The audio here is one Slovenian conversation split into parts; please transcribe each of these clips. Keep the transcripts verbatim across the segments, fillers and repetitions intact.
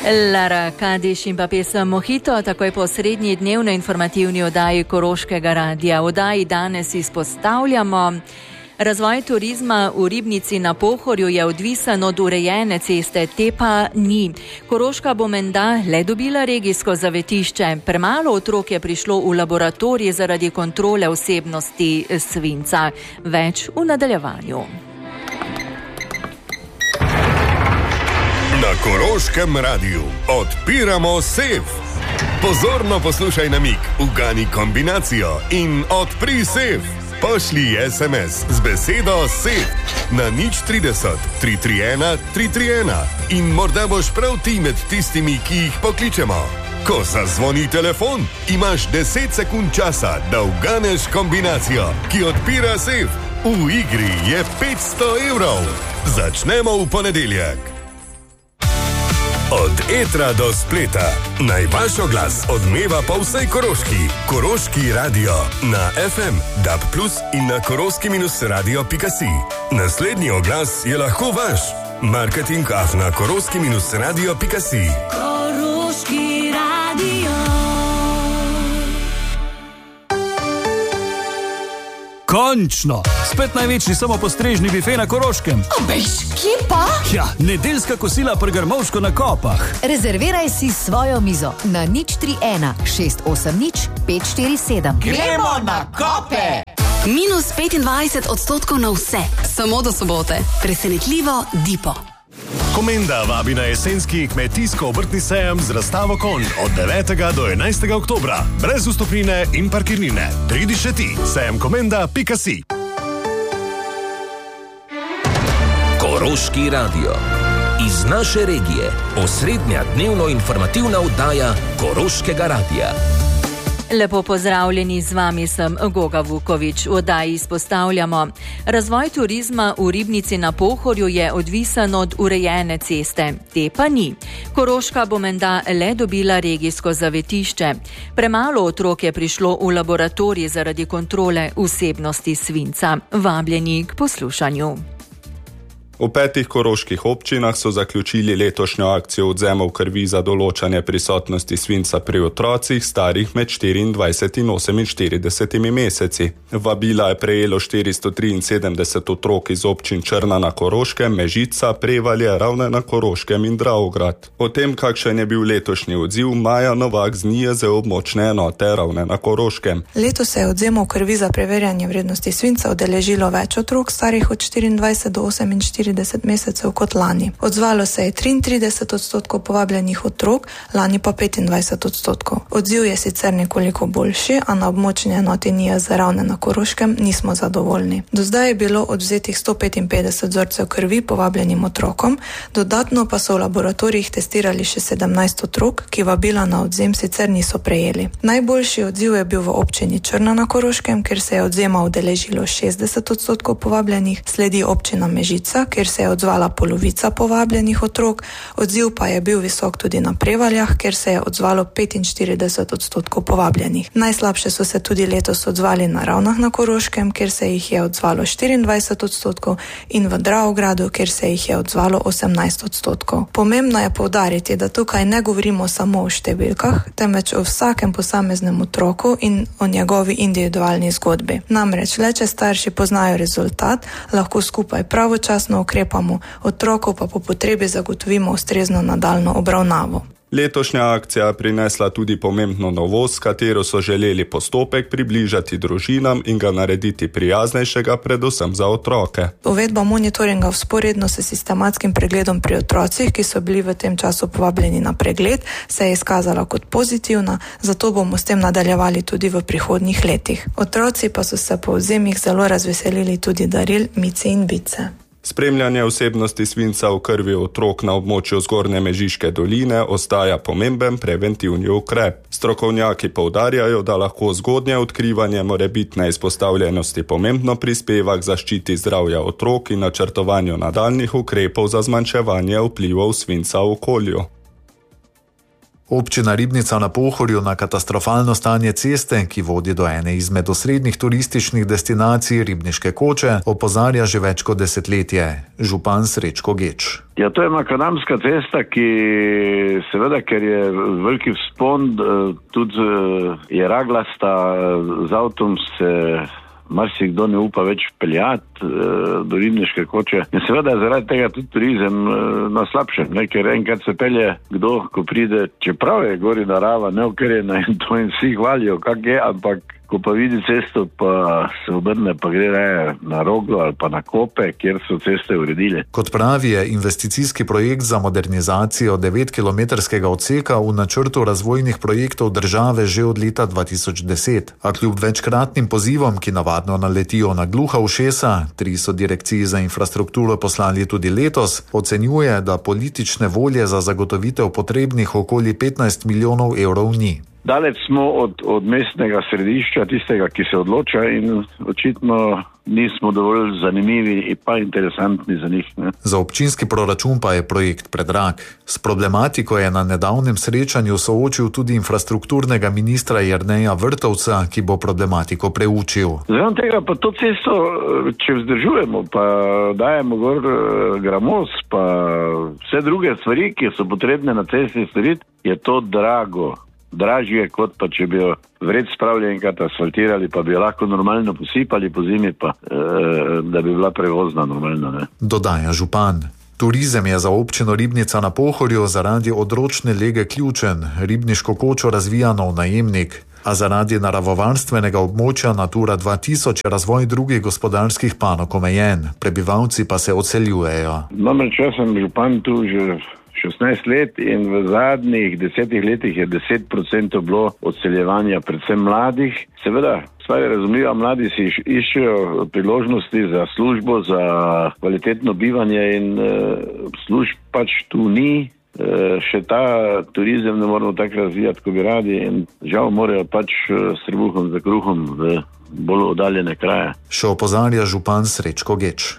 Lara Kadiš in pa pesem Mojito, takoj po srednji dnevno informativni oddaji Koroškega radia. Oddaji danes izpostavljamo: razvoj turizma v Ribnici na Pohorju je odvisen od urejene ceste, te pa ni. Koroška bo menda le dobila regijsko zavetišče. Premalo otrok je prišlo v laboratorij zaradi kontrole vsebnosti svinca. Več v nadaljevanju. Na Koroškem radiju odpiramo sef. Pozorno poslušaj namig, ugani kombinacijo in odpri sef. Pošlji es em es z besedo sef na nič trideset tri tri ena tri tri ena in morda boš prav ti med tistimi, ki jih pokličemo. Ko zazvoni telefon, imaš deset sekund časa, da uganeš kombinacijo, ki odpira sef. V igri je petsto evrov. Začnemo v ponedeljek. Od etra do spleta. Naj vaš oglas odmeva po vsej Koroški. Koroški radio na ef em, dab plus in na koroški radio pika si. Naslednji oglas je lahko vaš. Marketing af na koroški radio pika si. Koroški radio. Končno! Spet največji samopostrežni bife na Koroškem. Obejš, kje pa? Ja, nedeljska kosila pri Grmovšku na Kopah. Rezerviraj si svojo mizo na nič tri ena šest osem nič pet štiri sedem. Gremo na Kope! Minus petindvajset odstotkov na vse, samo do sobote. Presenetljivo Dipo. Komenda vabi na jesenski kmetijsko-obrtni sejem z razstavo konj od devetega do enajstega oktobra. Brez vstopnine in parkirnine. Pridi še ti. sejem komenda pika si. Koroški radio. Iz naše regije. Osrednja dnevno informativna oddaja Koroškega radia. Lepo pozdravljeni, z vami sem Goga Vuković. V oddaji izpostavljamo: razvoj turizma v Ribnici na Pohorju je odvisen od urejene ceste, te pa ni. Koroška bo menda le dobila regijsko zavetišče. Premalo otrok je prišlo v laboratorij zaradi kontrole vsebnosti svinca. Vabljeni k poslušanju. V petih koroških občinah so zaključili letošnjo akcijo odvzemov krvi za določanje prisotnosti svinca pri otrocih starih med štiriindvajset in oseminštirideset meseci. Vabila je prejelo štiristo triinsedemdeset otrok iz občin Črna na Koroškem, Mežica, Prevalje, Ravne na Koroškem in Dravograd. O tem, kakšen je bil letošnji odziv, Maja Novak z N I J Z območne enote Ravne na Koroškem. Letos se je odvzemov krvi za preverjanje vrednosti svinca udeležilo več otrok starih od štiriindvajset do oseminštirideset mesecev kot lani. Odzvalo se je triintrideset odstotkov povabljenih otrok, lani pa petindvajset odstotkov. Odziv je sicer nekoliko boljši, a na območni enoti N I J Z Ravne na Koroškem nismo zadovoljni. Do zdaj je bilo odvzetih sto petinpetdeset vzorcev krvi povabljenim otrokom, dodatno pa so v laboratorijih testirali še sedemnajst otrok, ki vabila na odvzem sicer niso prejeli. Najboljši odziv je bil v občini Črna na Koroškem, kjer se je odvzema udeležilo šestdeset odstotkov povabljenih, sledi občina Mežica, kjer se je odzvala polovica povabljenih otrok, odziv pa je bil visok tudi na Prevaljah, kjer se je odzvalo petinštirideset odstotkov povabljenih. Najslabše so se tudi letos odzvali na Ravnah na Koroškem, kjer se jih je odzvalo štiriindvajset odstotkov, in v Dravogradu, kjer se jih je odzvalo osemnajst odstotkov. Pomembno je poudariti, da tukaj ne govorimo samo o številkah, temveč o vsakem posameznem otroku in o njegovi individualni zgodbi. Namreč le če starši poznajo rezultat, lahko skupaj pravočasno ukrepamo, otroku pa po potrebi zagotovimo ustrezno nadaljnjo obravnavo. Letošnja akcija je prinesla tudi pomembno novost, s katero so želeli postopek približati družinam in ga narediti prijaznejšega, predvsem za otroke. Uvedba monitoringa vzporedno s sistematskim pregledom pri otrocih, ki so bili v tem času povabljeni na pregled, se je izkazala kot pozitivna, zato bomo s tem nadaljevali tudi v prihodnjih letih. Otroci pa so se po vzemih zelo razveselili tudi daril Mice in Bice. Spremljanje vsebnosti svinca v krvi otrok na območju Zgornje Mežiške doline ostaja pomemben preventivni ukrep. Strokovnjaki poudarjajo, da lahko zgodnje odkrivanje morebitne izpostavljenosti pomembno prispeva k zaščiti zdravja otrok in načrtovanju nadaljnjih ukrepov za zmanjševanje vplivov svinca v okolju. Občina Ribnica na Pohorju na katastrofalno stanje ceste, ki vodi do ene izmed osrednjih turističnih destinacij Ribniške Koče, opozarja že več kot desetletje. Župan Srečko Geč. Ja, to je makadamska cesta, ki seveda, ker je veliki vzpon, tudi je raglasta, z avtom se marsikdo ne upa več peljati do Ribniške Koče. In seveda je zaradi tega tudi turizem na slabšem, ne? Ker enkrat se pelje kdo, ko pride, čeprav je gori narava neokrjena in to in vsi hvalijo, kak je, ampak ko pa vidi cesto, pa se obrne, pa gre raje na Roglo ali pa na Kope, kjer so ceste uredili. Kot pravi, je investicijski projekt za modernizacijo devetkilometrskega odseka v načrtu razvojnih projektov države že od leta dva tisoč deset. A kljub večkratnim pozivom, ki navadno naletijo na gluha ušesa, tri so direkciji za infrastrukturo poslali tudi letos, ocenjuje, da politične volje za zagotovitev potrebnih okoli petnajst milijonov evrov ni. Daleč smo od, od mestnega središča, tistega, ki se odloča in očitno nismo dovolj zanimivi in pa interesantni za njih. Ne? Za občinski proračun pa je projekt predrag. S problematiko je na nedavnem srečanju soočil tudi infrastrukturnega ministra Jerneja Vrtovca, ki bo problematiko preučil. Zaradi tega pa to cesto, če vzdržujemo, pa dajemo gor gramos, pa vse druge stvari, ki so potrebne na cesti storiti, je to drago. Dražje, kot pa če bi jo vred spravili enkrat asfaltirali, pa bi jo lahko normalno posipali po zimi, pa e, da bi bila prevozna normalno. Ne? Dodaja župan. Turizem je za občino Ribnica na Pohorju zaradi odročne lege ključen. Ribniško Kočo razvija nov najemnik. A zaradi naravovarstvenega območja Natura dva tisoč je razvoj drugih gospodarskih panog omejen. Prebivalci pa se odseljujejo. Namreč jaz sem župan tu že šestnajst let in v zadnjih desetih letih je deset procentov bilo odseljevanja predvsem mladih. Seveda, stvar je razumljiva, mladi si iščejo priložnosti za službo, za kvalitetno bivanje in uh, služb pač tu ni. Uh, še ta turizem ne moramo tako razvijati, ko bi radi in žal morajo pač uh, s trebuhom za kruhom v bolj oddaljene kraje. Še opozarja župan Srečko Geč.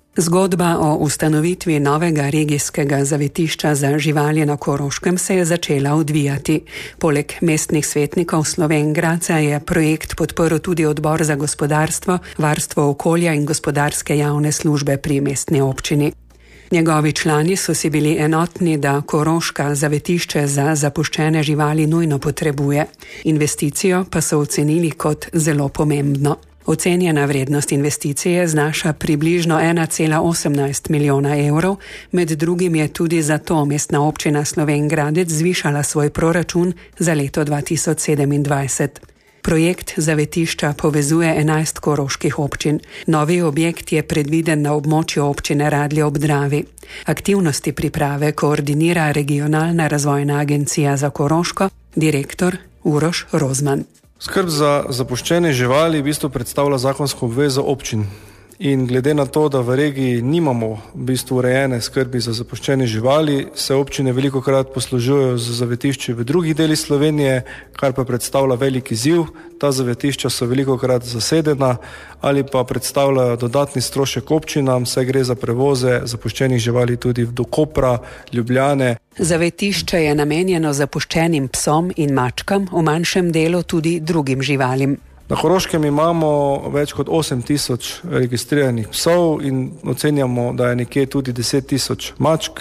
Zgodba o ustanovitvi novega regijskega zavetišča za živali na Koroškem se je začela odvijati. Poleg mestnih svetnikov Slovenj Gradca je projekt podprl tudi odbor za gospodarstvo, varstvo okolja in gospodarske javne službe pri mestni občini. Njegovi člani so si bili enotni, da Koroška zavetišče za zapuščene živali nujno potrebuje. Investicijo pa so ocenili kot zelo pomembno. Ocenjena vrednost investicije znaša približno ena cela osemnajst milijona evrov, med drugim je tudi zato mestna občina Slovenj Gradec zvišala svoj proračun za leto dva tisoč sedemindvajset. Projekt zavetišča povezuje enajst koroških občin. Novi objekt je predviden na območju občine Radlje ob Dravi. Aktivnosti priprave koordinira Regionalna razvojna agencija za Koroško, direktor Uroš Rozman. Skrb za zapuščene živali v bistvu predstavlja zakonsko obvezo občin. In glede na to, da v regiji nimamo v bistvu urejene skrbi za zapuščene živali, se občine velikokrat poslužujejo z zavetišči v drugih delih Slovenije, kar pa predstavlja veliki izziv. Ta zavetišča so velikokrat zasedena ali pa predstavljajo dodatni strošek občinam, saj gre za prevoze zapuščenih živali tudi do Kopra, Ljubljane. Zavetišče je namenjeno zapuščenim psom in mačkam, v manjšem delu tudi drugim živalim. Na Koroškem imamo več kot osem tisoč registriranih psov in ocenjamo, da je nekje tudi deset tisoč mačk.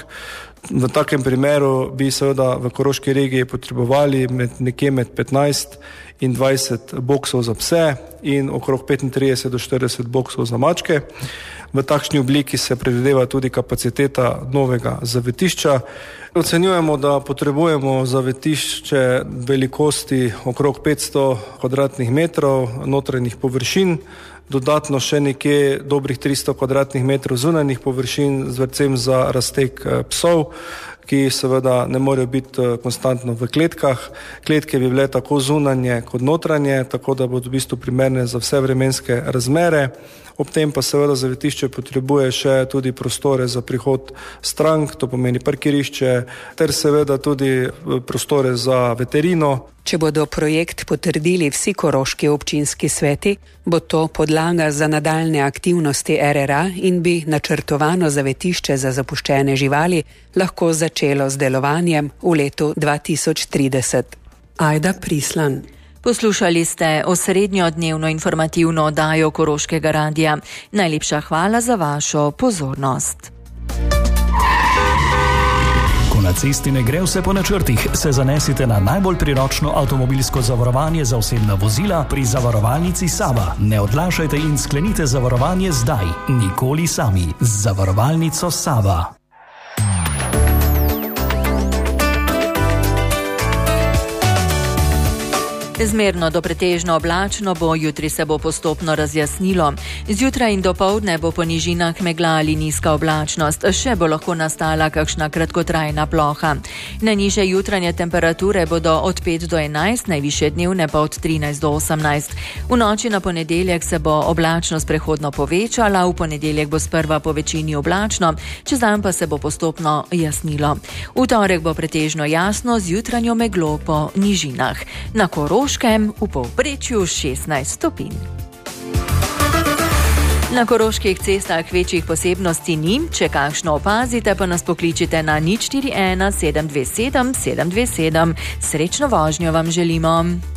V takem primeru bi seveda v Koroški regiji potrebovali med, nekje med petnajst in dvajset boksov za pse in okrog petintrideset do štirideset boksov za mačke. V takšni obliki se predvideva tudi kapaciteta novega zavetišča. Ocenjujemo, da potrebujemo zavetišče velikosti okrog petsto kvadratnih metrov notranjih površin, dodatno še nekje dobrih tristo kvadratnih metrov zunanjih površin z vrtcem za raztek psov, ki seveda ne morejo biti konstantno v kletkah. Kletke bi bile tako zunanje kot notranje, tako da bodo v bistvu primerne za vse vremenske razmere. Ob tem pa seveda zavetišče potrebuje še tudi prostore za prihod strank, to pomeni parkirišče, ter seveda tudi prostore za veterino. Če bodo projekt potrdili vsi koroški občinski sveti, bo to podlaga za nadaljne aktivnosti R R A in bi načrtovano zavetišče za zapuščene živali lahko začelo z delovanjem v letu dva tisoč trideset. Ajda Prislan. Poslušali ste osrednjo dnevno informativno oddajo Koroškega radia. Najlepša hvala za vašo pozornost. Ko na cesti ne gre vse po načrtih, se zanesite na najbolj priročno avtomobilsko zavarovanje za osebna vozila pri zavarovalnici Sava. Ne odlašajte in sklenite zavarovanje zdaj, nikoli sami. Z zavarovalnico Sava. Zmerno do pretežno oblačno bo, jutri se bo postopno razjasnilo. Zjutraj in dopoldne bo po nižinah megla ali nizka oblačnost, še bo lahko nastala kakšna kratkotrajna ploha. Najnižje jutranje temperature bodo od pet do enajst, najvišje dnevne pa od trinajst do osemnajst. V noči na ponedeljek se bo oblačnost prehodno povečala, v ponedeljek bo sprva po večini oblačno, čez dan pa se bo postopno jasnilo. V torek bo pretežno jasno z jutranjo meglo po nižinah. Na Koroškem v povprečju šestnajst stopinj. Na koroških cestah večjih posebnosti ni, če kakšno opazite, pa nas pokličite na nič štiri ena sedem dve sedem sedem dve sedem. Srečno vožnjo vam želimo.